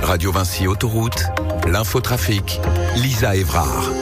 Radio Vinci Autoroute, l'infotrafic, Lisa Évrard.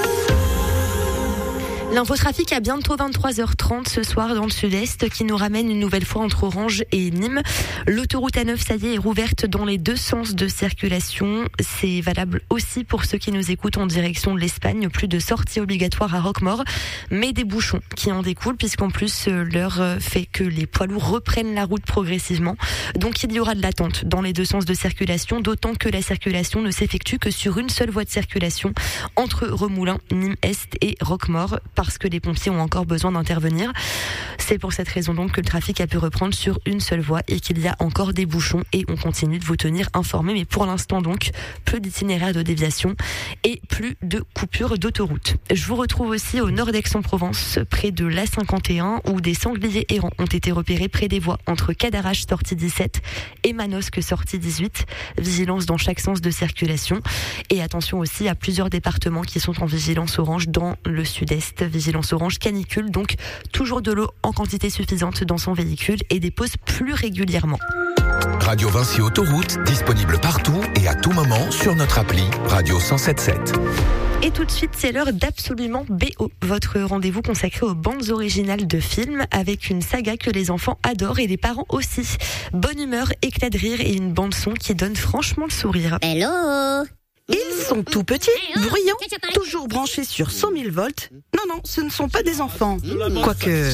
L'infotrafic à bientôt 23h30 ce soir dans le sud-est qui nous ramène une nouvelle fois entre Orange et Nîmes. L'autoroute A9, ça y est rouverte dans les deux sens de circulation. C'est valable aussi pour ceux qui nous écoutent en direction de l'Espagne. Plus de sorties obligatoires à Roquemaure, mais des bouchons qui en découlent puisqu'en plus l'heure fait que les poids lourds reprennent la route progressivement. Donc il y aura de l'attente dans les deux sens de circulation, d'autant que la circulation ne s'effectue que sur une seule voie de circulation entre Remoulins, Nîmes-Est et Roquemaure, parce que les pompiers ont encore besoin d'intervenir. C'est pour cette raison donc que le trafic a pu reprendre sur une seule voie et qu'il y a encore des bouchons et on continue de vous tenir informés. Mais pour l'instant donc, peu d'itinéraires de déviation et plus de coupures d'autoroute. Je vous retrouve aussi au nord d'Aix-en-Provence, près de l'A51, où des sangliers errants ont été repérés près des voies entre Cadarache sortie 17 et Manosque sortie 18. Vigilance dans chaque sens de circulation. Et attention aussi à plusieurs départements qui sont en vigilance orange dans le sud-est. Vigilance orange canicule, donc toujours de l'eau en quantité suffisante dans son véhicule et des pauses plus régulièrement. Radio Vinci Autoroute, disponible partout et à tout moment sur notre appli Radio 107.7. Et tout de suite, c'est l'heure d'Absolument BO, votre rendez-vous consacré aux bandes originales de films, avec une saga que les enfants adorent et les parents aussi. Bonne humeur, éclat de rire et une bande-son qui donne franchement le sourire. Hello. Ils sont tout petits, bruyants, toujours branchés sur 100 000 volts. Non, ce ne sont pas des enfants. Quoique...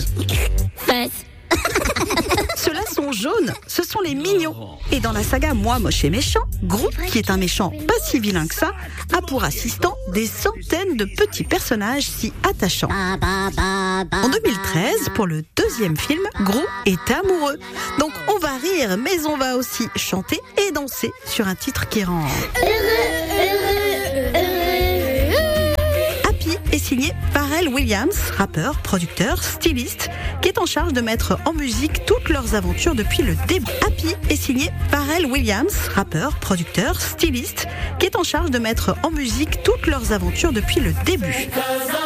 Ceux-là sont jaunes, ce sont les mignons. Et dans la saga Moi, moche et méchant, Group, qui est un méchant pas si vilain que ça, a pour assistant des centaines de petits personnages si attachants. En 2013, pour le deuxième film, Group est amoureux. Donc on va rire, mais on va aussi chanter et danser sur un titre qui rend... Happy est signé Pharrell Williams, rappeur, producteur, styliste, qui est en charge de mettre en musique toutes leurs aventures depuis le début. Happy est signé Pharrell Williams, rappeur, producteur, styliste, qui est en charge de mettre en musique toutes leurs aventures depuis le début.